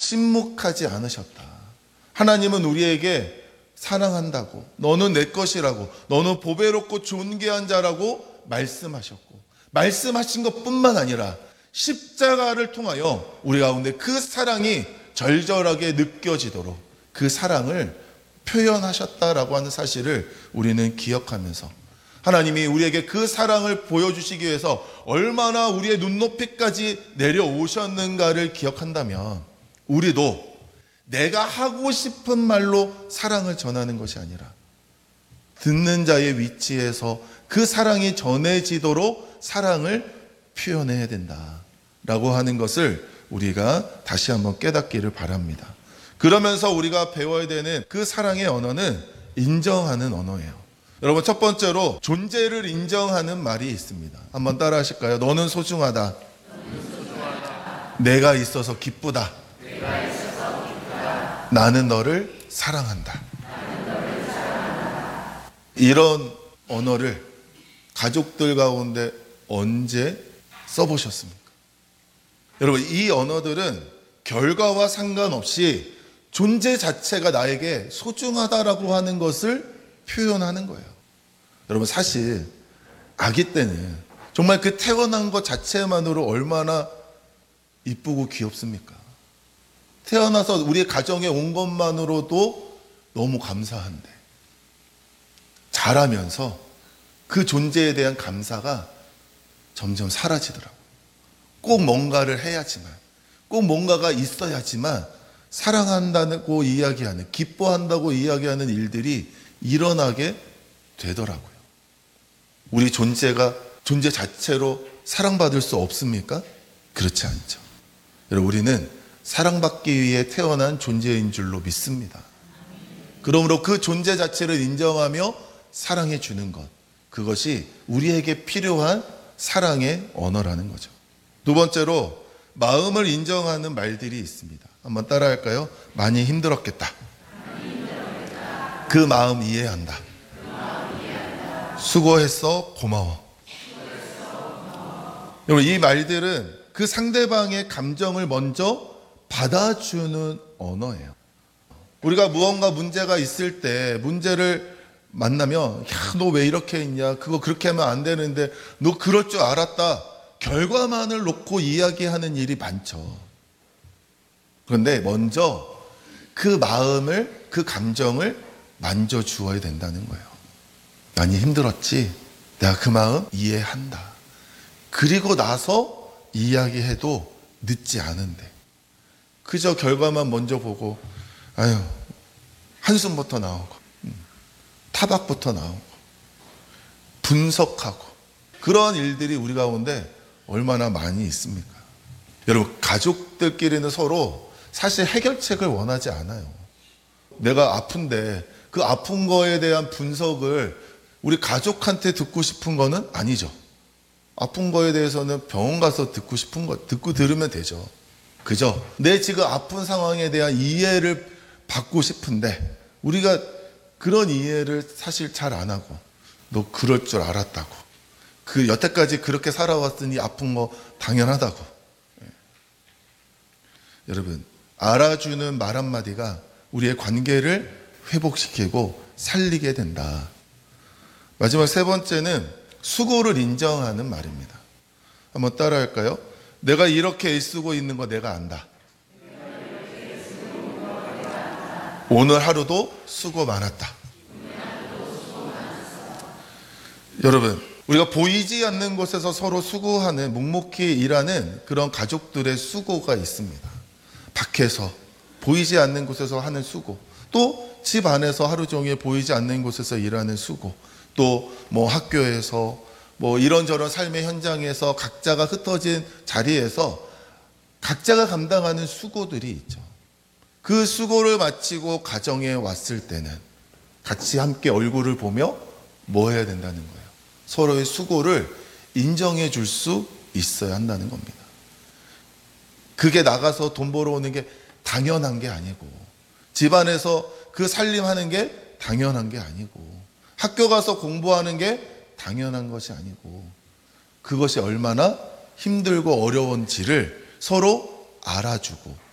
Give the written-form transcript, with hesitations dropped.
침묵하지 않으셨다. 하나님은 우리에게 사랑한다고, 너는 내 것이라고, 너는 보배롭고 존귀한 자라고 말씀하셨고, 말씀하신 것뿐만 아니라 십자가를 통하여 우리 가운데 그 사랑이 절절하게 느껴지도록 그 사랑을 표현하셨다라고 하는 사실을 우리는 기억하면서, 하나님이 우리에게 그 사랑을 보여주시기 위해서 얼마나 우리의 눈높이까지 내려오셨는가를 기억한다면, 우리도 내가 하고 싶은 말로 사랑을 전하는 것이 아니라 듣는 자의 위치에서 그 사랑이 전해지도록 사랑을 표현해야 된다라고 하는 것을 우리가 다시 한번 깨닫기를 바랍니다. 그러면서 우리가 배워야 되는 그 사랑의 언어는 인정하는 언어예요. 여러분, 첫 번째로 존재를 인정하는 말이 있습니다. 한번 따라 하실까요? 너는 소중하다. 내가 있어서 기쁘다. 나는 너를 사랑한다. 이런 언어를 가족들 가운데 언제 써보셨습니까? 여러분, 이 언어들은 결과와 상관없이 존재 자체가 나에게 소중하다라고 하는 것을 표현하는 거예요. 여러분, 사실 아기 때는 정말 그 태어난 것 자체만으로 얼마나 이쁘고 귀엽습니까? 태어나서 우리 가정에 온 것만으로도 너무 감사한데, 자라면서 그 존재에 대한 감사가 점점 사라지더라고요. 꼭 뭔가를 해야지만, 꼭 뭔가가 있어야지만 사랑한다고 이야기하는, 기뻐한다고 이야기하는 일들이 일어나게 되더라고요. 우리 존재 자체로 사랑받을 수 없습니까? 그렇지 않죠. 여러분, 우리는 사랑받기 위해 태어난 존재인 줄로 믿습니다. 그러므로 그 존재 자체를 인정하며 사랑해 주는 것, 그것이 우리에게 필요한 사랑의 언어라는 거죠. 두 번째로 마음을 인정하는 말들이 있습니다. 한번 따라 할까요? 많이 힘들었겠다. 그 마음 이해한다. 수고했어. 고마워. 여러분, 이 말들은 그 상대방의 감정을 먼저 받아주는 언어예요. 우리가 무언가 문제가 있을 때 문제를 만나면, 야, 너 왜 이렇게 했냐? 그거 그렇게 하면 안 되는데 너 그럴 줄 알았다. 결과만을 놓고 이야기하는 일이 많죠. 그런데 먼저 그 마음을, 그 감정을 만져주어야 된다는 거예요. 많이 힘들었지? 내가 그 마음 이해한다. 그리고 나서 이야기해도 늦지 않은데, 그저 결과만 먼저 보고, 아유, 한숨부터 나오고, 타박부터 나오고, 분석하고, 그런 일들이 우리 가운데 얼마나 많이 있습니까? 여러분, 가족들끼리는 서로 사실 해결책을 원하지 않아요. 내가 아픈데 그 아픈 거에 대한 분석을 우리 가족한테 듣고 싶은 거는 아니죠. 아픈 거에 대해서는 병원 가서 듣고 싶은 거 듣고 들으면 되죠. 그죠? 내 지금 아픈 상황에 대한 이해를 받고 싶은데 우리가 그런 이해를 사실 잘 안 하고, 너 그럴 줄 알았다고, 그 여태까지 그렇게 살아왔으니 아픈 거 당연하다고. 여러분, 알아주는 말 한마디가 우리의 관계를 회복시키고 살리게 된다. 마지막 세 번째는 수고를 인정하는 말입니다. 한번 따라 할까요? 내가 이렇게 애쓰고 있는 거 내가 안다. 오늘 하루도 수고 많았다. 여러분, 우리가 보이지 않는 곳에서 서로 수고하는, 묵묵히 일하는 그런 가족들의 수고가 있습니다. 밖에서 보이지 않는 곳에서 하는 수고, 또 집 안에서 하루 종일 보이지 않는 곳에서 일하는 수고, 또 뭐 학교에서 뭐 이런저런 삶의 현장에서 각자가 흩어진 자리에서 각자가 감당하는 수고들이 있죠. 그 수고를 마치고 가정에 왔을 때는 같이 함께 얼굴을 보며 뭐 해야 된다는 거예요? 서로의 수고를 인정해 줄 수 있어야 한다는 겁니다. 그게 나가서 돈 벌어오는 게 당연한 게 아니고, 집안에서 그 살림하는 게 당연한 게 아니고, 학교 가서 공부하는 게 당연한 것이 아니고, 그것이 얼마나 힘들고 어려운지를 서로 알아주고